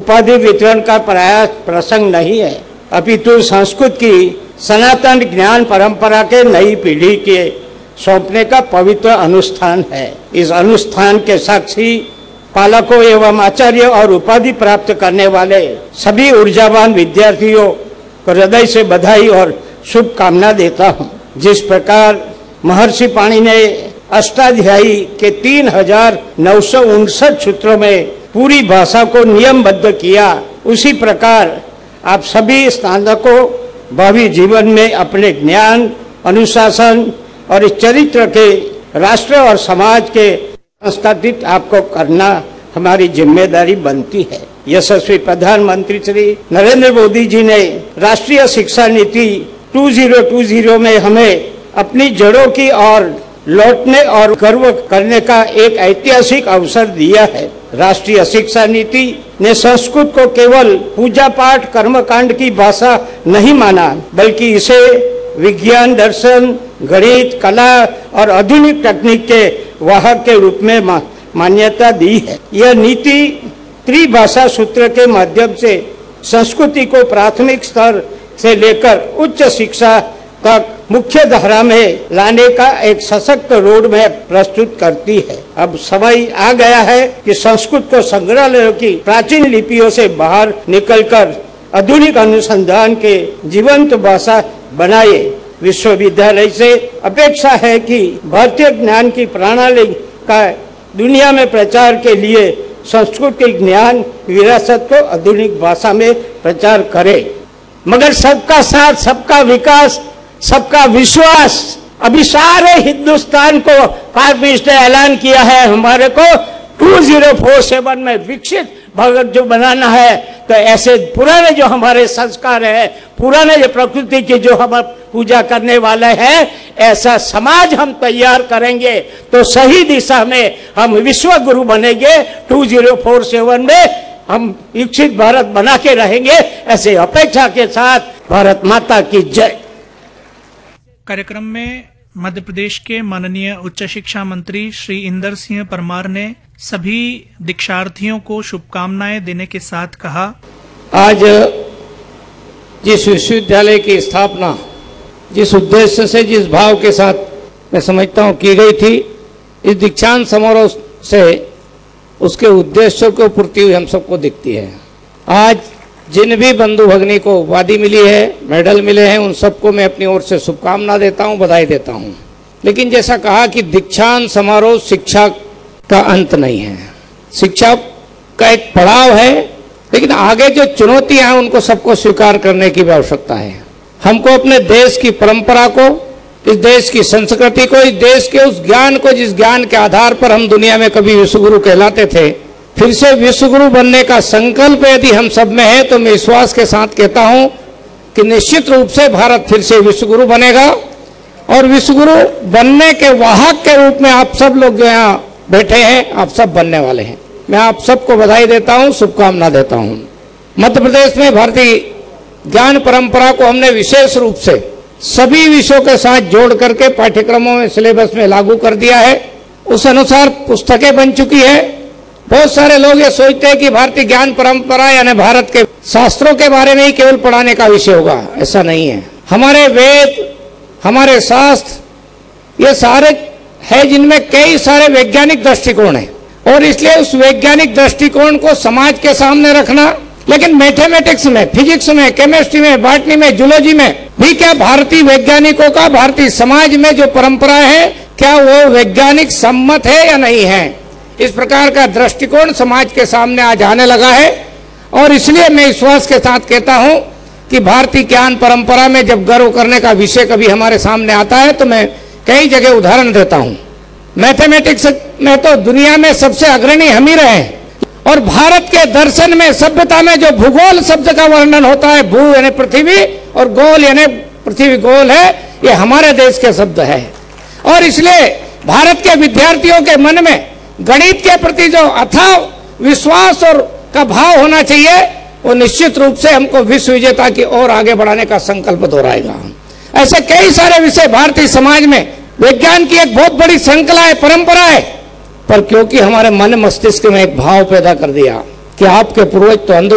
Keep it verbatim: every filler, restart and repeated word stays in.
उपाधि वितरण का प्रयास प्रसंग नहीं है, अपितु संस्कृत की सनातन ज्ञान परंपरा के नई पीढ़ी के सौंपने का पवित्र अनुष्ठान है। इस अनुष्ठान के साक्षी पालकों एवं आचार्य और उपाधि प्राप्त करने वाले सभी ऊर्जावान विद्यार्थियों को हृदय से बधाई और शुभकामना देता हूँ। जिस प्रकार महर्षि पाणि ने अष्टाध्यायी के तीन हजार नौ सौ उनसठ सूत्रों में पूरी भाषा को नियमबद्ध किया, उसी प्रकार आप सभी स्नातकों भावी जीवन में अपने ज्ञान, अनुशासन और इस चरित्र के राष्ट्र और समाज के संस्कारित आपको करना हमारी जिम्मेदारी बनती है। यशस्वी प्रधानमंत्री श्री नरेंद्र मोदी जी ने राष्ट्रीय शिक्षा नीति दो हज़ार बीस में हमें अपनी जड़ों की ओर लौटने और गर्व करने का एक ऐतिहासिक अवसर दिया है। राष्ट्रीय शिक्षा नीति ने संस्कृत को केवल पूजा पाठ कर्मकांड की भाषा नहीं माना, बल्कि इसे विज्ञान, दर्शन, गणित, कला और आधुनिक तकनीक के वाहक के रूप में मा, मान्यता दी है। यह नीति त्रिभाषा सूत्र के माध्यम से संस्कृति को प्राथमिक स्तर से लेकर उच्च शिक्षा तक मुख्य धारा में लाने का एक सशक्त रोड मैप प्रस्तुत करती है। अब समय आ गया है कि संस्कृत को संग्रहालयों की प्राचीन लिपियों से बाहर निकलकर आधुनिक अनुसंधान के जीवंत भाषा बनाए। विश्वविद्यालय से अपेक्षा है कि भारतीय ज्ञान की प्रणाली का दुनिया में प्रचार के लिए संस्कृत के ज्ञान विरासत को आधुनिक भाषा में प्रचार करे। मगर सबका साथ, सबका विकास, सबका विश्वास, अभी सारे हिंदुस्तान को प्राइम मिनिस्टर ऐलान किया है हमारे को दो हज़ार सैंतालीस में विकसित भारत जो बनाना है। तो ऐसे पुराने जो हमारे संस्कार है, पुराने जो प्रकृति की जो हम पूजा करने वाले हैं, ऐसा समाज हम तैयार करेंगे तो सही दिशा में हम विश्व गुरु बनेंगे। दो हज़ार सैंतालीस में हम विकसित भारत बना के रहेंगे, ऐसे अपेक्षा के साथ भारत माता की जय। कार्यक्रम में मध्य प्रदेश के माननीय उच्च शिक्षा मंत्री श्री इंदर सिंह परमार ने सभी दीक्षार्थियों को शुभकामनाएं देने के साथ कहा, आज जिस विश्वविद्यालय की स्थापना जिस उद्देश्य से, जिस भाव के साथ मैं समझता हूँ की गई थी, इस दीक्षांत समारोह से उसके उद्देश्यों को पूर्ति हुई हम सबको दिखती है। आज जिन भी बंधु भगिनी को उपाधि मिली है, मेडल मिले हैं, उन सबको मैं अपनी ओर से शुभकामना देता हूं, बधाई देता हूं। लेकिन जैसा कहा कि दीक्षांत समारोह शिक्षा का अंत नहीं है, शिक्षा का एक पड़ाव है, लेकिन आगे जो चुनौतियां हैं उनको सबको स्वीकार करने की भी आवश्यकता है। हमको अपने देश की परंपरा को, इस देश की संस्कृति को, इस देश के उस ज्ञान को, जिस ज्ञान के आधार पर हम दुनिया में कभी विश्वगुरु कहलाते थे, फिर से विश्वगुरु बनने का संकल्प यदि हम सब में है तो मैं विश्वास के साथ कहता हूं कि निश्चित रूप से भारत फिर से विश्वगुरु बनेगा। और विश्वगुरु बनने के वाहक के रूप में आप सब लोग जो यहाँ बैठे हैं, आप सब बनने वाले हैं। मैं आप सबको बधाई देता हूं, शुभकामना देता हूं। मध्य प्रदेश में भारतीय ज्ञान परंपरा को हमने विशेष रूप से सभी विषयों के साथ जोड़ करके पाठ्यक्रमों में, सिलेबस में लागू कर दिया है। उस अनुसार पुस्तकें बन चुकी है। बहुत सारे लोग ये सोचते हैं कि भारतीय ज्ञान परंपरा यानी भारत के शास्त्रों के बारे में ही केवल पढ़ाने का विषय होगा, ऐसा नहीं है। हमारे वेद, हमारे शास्त्र, ये सारे है जिनमें कई सारे वैज्ञानिक दृष्टिकोण हैं, और इसलिए उस वैज्ञानिक दृष्टिकोण को समाज के सामने रखना। लेकिन मैथमेटिक्स में, फिजिक्स में, केमिस्ट्री में, बॉटनी में, जूलॉजी में भी क्या भारतीय वैज्ञानिकों का, भारतीय समाज में जो परंपरा है, क्या वो वैज्ञानिक सम्मत है या नहीं है? इस प्रकार का दृष्टिकोण समाज के सामने आज आने लगा है। और इसलिए मैं विश्वास के साथ कहता हूं कि भारतीय ज्ञान परंपरा में जब गर्व करने का विषय कभी हमारे सामने आता है तो मैं कई जगह उदाहरण देता हूं। मैथमेटिक्स में तो दुनिया में सबसे अग्रणी हम ही रहे, और भारत के दर्शन में, सभ्यता में जो भूगोल शब्द का वर्णन होता है, भू यानी पृथ्वी और गोल यानी पृथ्वी गोल है, ये हमारे देश के शब्द है। और इसलिए भारत के विद्यार्थियों के मन में गणित के प्रति जो अथाह विश्वास और का भाव होना चाहिए, वो निश्चित रूप से हमको विश्व विजेता की ओर आगे बढ़ाने का संकल्प दोहराएगा। ऐसे कई सारे विषय भारतीय समाज में विज्ञान की एक बहुत बड़ी श्रृंखला है, परंपरा है, पर क्योंकि हमारे मन मस्तिष्क में एक भाव पैदा कर दिया कि आपके पूर्वज तो अंध